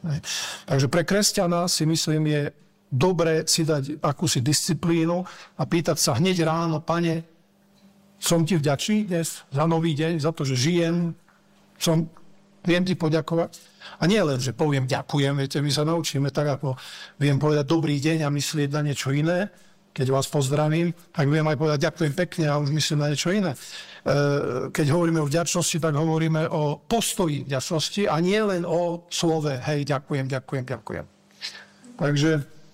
Takže pre kresťana si myslím, je dobre si dať akúsi disciplínu a pýtať sa hneď ráno: Pane, som ti vďačný dnes za nový deň, za to, že žijem, viem ti poďakovať. A nie len, že poviem ďakujem, viete, my sa naučíme tak, ako viem povedať dobrý deň a myslieť na niečo iné. Keď vás pozdravím, tak viem aj povedať ďakujem pekne a už myslím na niečo iné. Keď hovoríme o vďačnosti, tak hovoríme o postoji vďačnosti a nie len o slove hej, ďakujem. Takže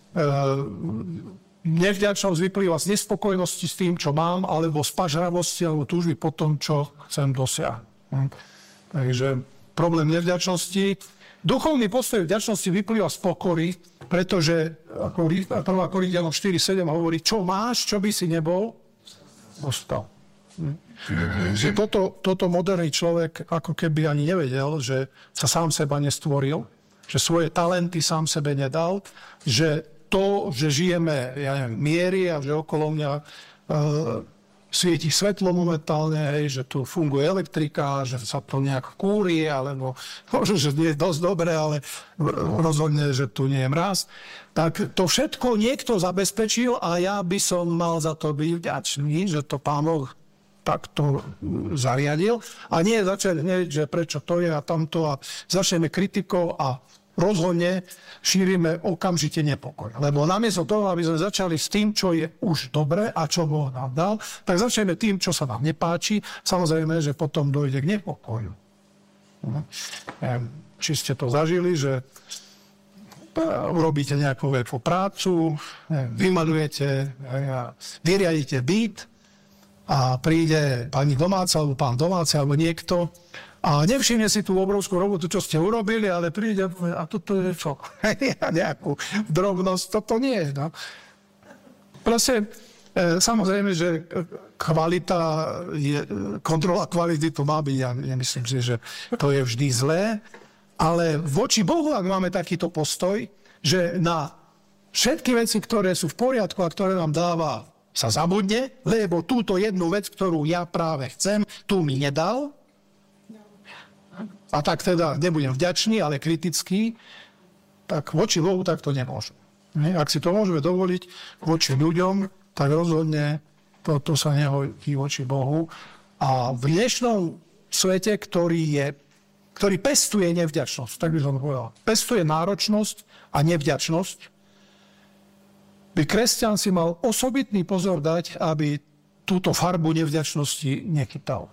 nevďačnosť vyplýva z nespokojnosti s tým, čo mám, alebo z pažravosti, alebo túžby po tom, čo chcem dosiahnuť. Takže problém nevďačnosti. Duchovný postoj vďačnosti vyplýva z pokory, pretože ako 1. Korinťanom 4:7 hovorí, čo máš, čo by si nebol, dostal. Že toto moderný človek ako keby ani nevedel, že sa sám seba nestvoril, že svoje talenty sám sebe nedal, že to, že žijeme, miery a že okolo mňa svieti svetlo momentálne, že tu funguje elektrika, že sa to nejak kúri, alebo možno, že nie je dosť dobre, ale rozhodne, že tu nie je mraz. Tak to všetko niekto zabezpečil a ja by som mal za to byť vďačný, že to Pán Boh takto zariadil. A nie začať hneď, že prečo to je a tamto a začneme kritikou a rozhodne šírime okamžite nepokoj. Lebo namiesto toho, aby sme začali s tým, čo je už dobre a čo Boh nám dal, tak začneme tým, čo sa nám nepáči. Samozrejme, že potom dojde k nepokoju. Či ste to zažili, že urobíte nejakú veľkú prácu, vymalujete, vyriadite byt a príde pani domáca, alebo pán domáci, alebo niekto a nevšimne si tú obrovskú robotu, čo ste urobili, ale príde a toto je čo? Nejakú drobnosť, toto nie je. No. Proste, samozrejme, že kontrola kvality to má byť, ja nemyslím si, že to je vždy zlé, ale voči Bohu, ak máme takýto postoj, že na všetky veci, ktoré sú v poriadku a ktoré nám dáva, sa zabudne, lebo túto jednu vec, ktorú ja práve chcem, tu mi nedal, a tak teda nebudem vďačný, ale kritický, tak voči Bohu tak to nemôžem. Ak si to môžeme dovoliť voči ľuďom, tak rozhodne to sa nehodí voči Bohu. A v dnešnom svete, ktorý pestuje nevďačnosť, tak by som povedal, pestuje náročnosť a nevďačnosť, by kresťan si mal osobitný pozor dať, aby túto farbu nevďačnosti nechytal.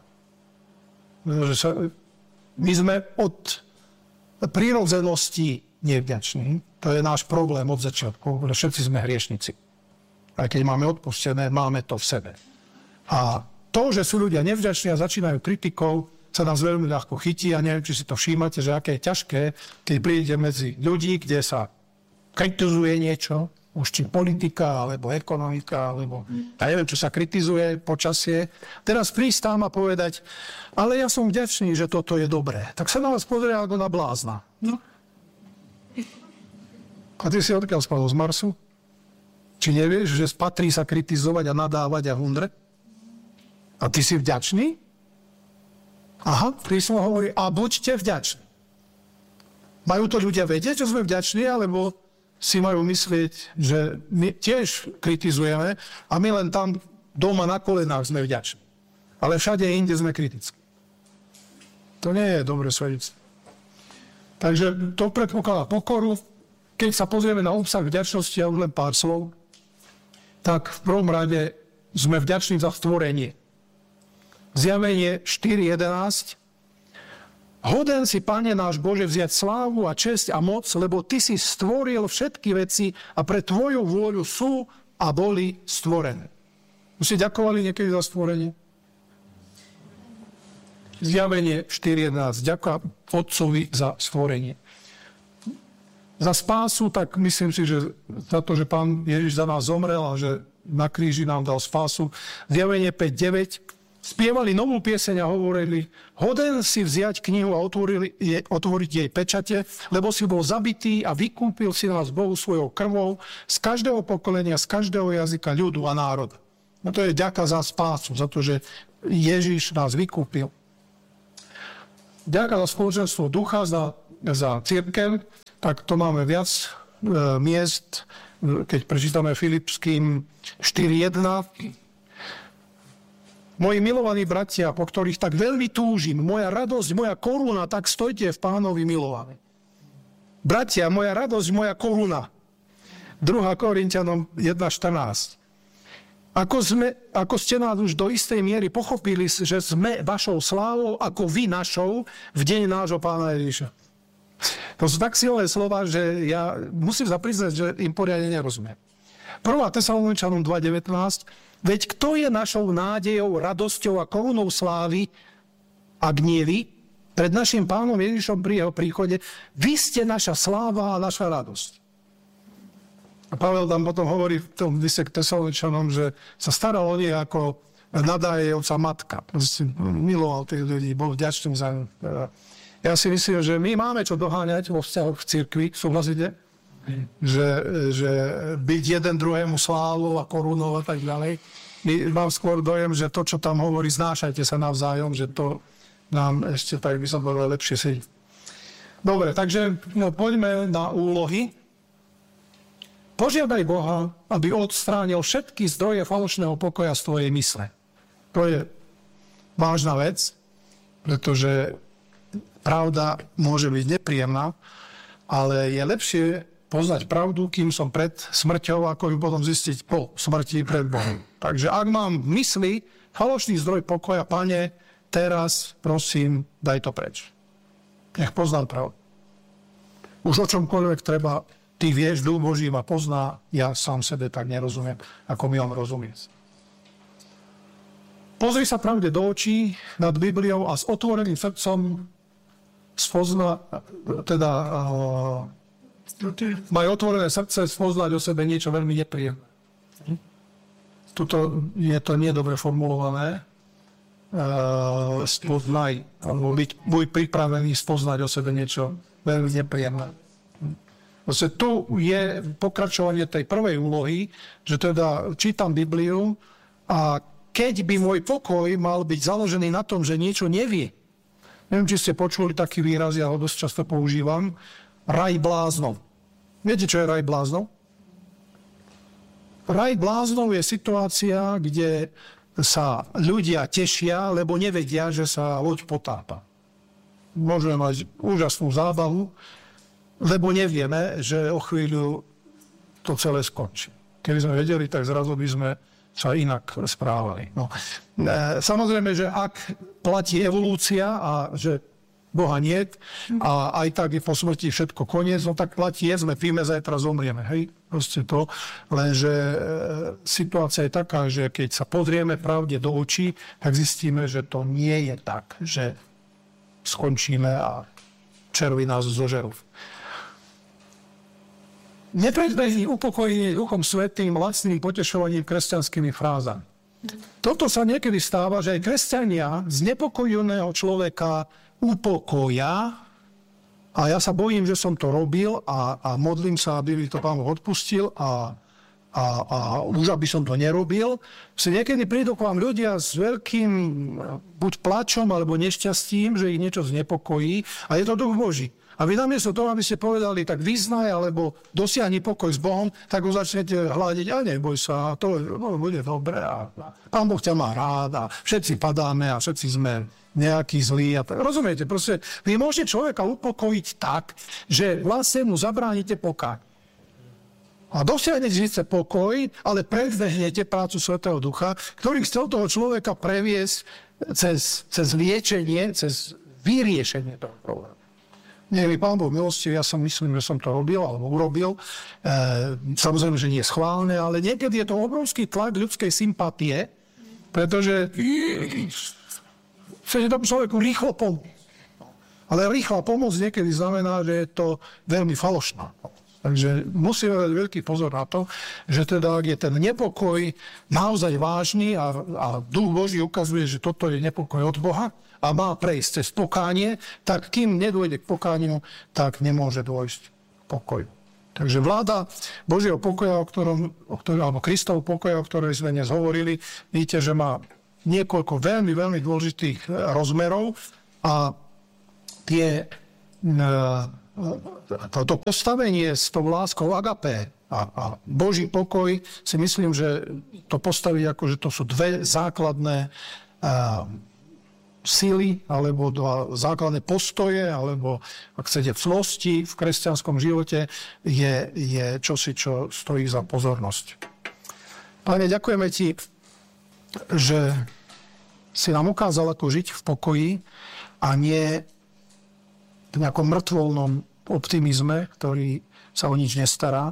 My sme od prírodzenosti nevďační. To je náš problém od začiatku, že všetci sme hriešnici. Aj keď máme odpustené, máme to v sebe. A to, že sú ľudia nevďační a začínajú kritikou, sa nás veľmi ľahko chytí a neviem, či si to všímate, že aké je ťažké, keď prídete medzi ľudí, kde sa kritizuje niečo, už či politika, alebo ekonomika, alebo ja neviem, čo sa kritizuje, počasie. Teraz prísť tam a povedať, ale ja som vďačný, že toto je dobré. Tak sa na vás pozrie ako na blázna. No. A ty si odkiaľ spadol z Marsu? Či nevieš, že patrí sa kritizovať a nadávať a hundre? A ty si vďačný? Aha, príslo hovorí, a buďte vďační. Majú to ľudia vedieť, že sme vďační, alebo si majú myslieť, že my tiež kritizujeme a my len tam doma na kolenách sme vďační. Ale všade inde sme kritickí. To nie je dobre svedectvo. Takže to predpokladá pokoru. Keď sa pozrieme na obsah vďačnosti a už len pár slov, tak v prvom rade sme vďační za stvorenie. Zjavenie 4.11. Hoden si, Pane náš Bože, vziať slávu a česť a moc, lebo Ty si stvoril všetky veci a pre Tvoju vôľu sú a boli stvorené. Už ste ďakovali niekedy za stvorenie? Zjavenie 4.11. Ďakujem Otcovi za stvorenie. Za spásu, tak myslím si, že za to, že Pán Ježiš za nás zomrel a že na kríži nám dal spásu. Zjavenie 5.9. Spievali novú pieseň a hovorili, hoden si vziať knihu a otvoriť jej pečate, lebo si bol zabitý a vykúpil si nás Bohu svojou krvou z každého pokolenia, z každého jazyka, ľudu a národa. No to je ďaká za spásu, za to, že Ježiš nás vykúpil. Ďaká za spoločenstvo ducha, za cirkev. tak to máme viac miest, keď prečítame Filipským 4.1. Moji milovaní bratia, po ktorých tak veľmi túžim, moja radosť, moja koruna, tak stojte v Pánovi milovaní. Bratia, moja radosť, moja koruna. 2. Korinťanom 1.14. Ako ste nás už do istej miery pochopili, že sme vašou slávou, ako vy našou, v deň nášho Pána Ježiša. To sú tak silné slova, že ja musím sa priznať, že im poriadne nerozumiem. 1. Tesaloničanom 2.19. Veď kto je našou nádejou, radosťou a korunou slávy, ak nie vy, pred našim Pánom Ježišom pri jeho príchode, vy ste naša sláva a naša radosť. A Pavel tam potom hovorí v tom liste k Tesaloničanom, že sa staral o nich ako nadájajúca matka. Proste miloval tých ľudí, bol vďačný za ňu. Ja si myslím, že my máme čo doháňať vo vzťahoch v cirkvi, súhlasíte? Že byť jeden druhému slávou a korunou a tak ďalej. Mám skôr dojem, že to, čo tam hovorí, znášajte sa navzájom, že to nám ešte tak by som povedal lepšie sedí. Dobre, takže poďme na úlohy. Požiadaj Boha, aby odstránil všetky zdroje falošného pokoja z tvojej mysle. To je vážna vec, pretože pravda môže byť nepríjemná, ale je lepšie poznať pravdu, kým som pred smrťou, ako ju potom zistiť po smrti pred Bohom. Takže ak mám v mysli falošný zdroj pokoja, Pane, teraz prosím, daj to preč. Nech poznám pravdu. Už o čomkoľvek treba, ty vieš, Duch Boží ma pozná, ja sám sebe tak nerozumiem, ako mi on rozumie. Pozri sa pravde do očí nad Bibliou a s otvoreným srdcom maj otvorené srdce spoznať o sebe niečo veľmi nepríjemné. Tuto je to nedobre formulované. Spoznaj, alebo buď pripravený spoznať o sebe niečo veľmi nepríjemné. Tu je pokračovanie tej prvej úlohy, že teda čítam Bibliu a keď by môj pokoj mal byť založený na tom, že niečo nevie, neviem, či ste počuli taký výraz, ja ho dosť často používam, raj bláznov. Viete, čo je raj bláznov? Raj bláznov je situácia, kde sa ľudia tešia, lebo nevedia, že sa loď potápa. Môžeme mať úžasnú zábavu, lebo nevieme, že o chvíľu to celé skončí. Keby sme vedeli, tak zrazu by sme sa inak správali. No. Samozrejme, že ak platí evolúcia a že Boha niet a aj tak je po smrti všetko koniec, no tak platí, sme píme, zajtra zomrieme. Hej? Proste to. Lenže situácia je taká, že keď sa pozrieme pravde do očí, tak zistíme, že to nie je tak, že skončíme a červy nás zožerú. Nepredbehni upokojenie Duchom Svätým lacným potešovaním kresťanskými frázami. Toto sa niekedy stáva, že aj kresťania znepokojeného človeka upokoja a ja sa bojím, že som to robil a modlím sa, aby mi to Pán odpustil a už aby som to nerobil. Niekedy prídu k vám ľudia s veľkým buď plačom alebo nešťastím, že ich niečo znepokojí a je to Duch Boží. A vy namiesto toho, aby ste povedali, tak vyznaj, alebo dosiahni pokoj s Bohom, tak ho začnete hľadiť, a neboj sa, to bude dobre, a Pán Boh ťa má rád, a všetci padáme, a všetci sme nejakí zlí. A tak. Rozumiete? Proste, vy môžete človeka upokojiť tak, že vlastne mu zabránite pokáň. A dosiahnete síce pokoj, ale predbehnete prácu Svätého Ducha, ktorý chcel toho človeka previesť cez liečenie, cez vyriešenie toho problému. Nie je Pán Boh milostivý, ja som myslím, že som to robil alebo urobil. Samozrejme, že nie je schválne, ale niekedy je to obrovský tlak ľudskej sympatie, pretože chcete tomu človeku rýchlo pomôcť. Ale rýchla pomoc niekedy znamená, že je to veľmi falošná. Takže musíme dať veľký pozor na to, že teda, ak je ten nepokoj naozaj vážny a Duch Boží ukazuje, že toto je nepokoj od Boha a má prejsť cez pokánie, tak kým nedôjde k pokániu, tak nemôže dôjsť k pokoju. Takže vláda Božieho pokoja, alebo Kristov pokoja, o ktorej sme dnes hovorili, vidíte, že má niekoľko veľmi, veľmi dôležitých rozmerov a tie to postavenie s tou láskou agapé a Boží pokoj, si myslím, že to postaviť ako, že to sú dve základné síly, alebo dva základné postoje, alebo ak chcete cnosti v kresťanskom živote, je čosi, čo stojí za pozornosť. Pane, ďakujeme ti, že si nám ukázal, ako žiť v pokoji a nie v nejakom mŕtvolnom optimizme, ktorý sa o nič nestará.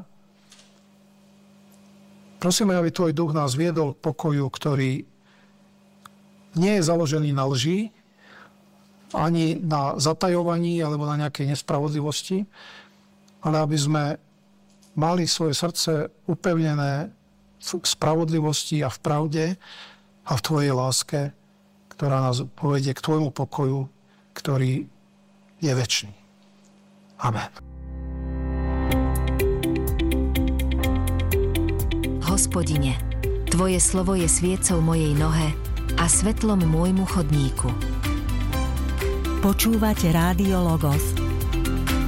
Prosíme, aby tvoj duch nás viedol k pokoju, ktorý nie je založený na lži, ani na zatajovaní alebo na nejakej nespravodlivosti, ale aby sme mali svoje srdce upevnené v spravodlivosti a v pravde a v tvojej láske, ktorá nás povedie k tvojmu pokoju, ktorý je večný. Amen. Hospodine, tvoje slovo je sviecou mojej nohe a svetlom môjmu chodníku. Počúvate Rádio Logos,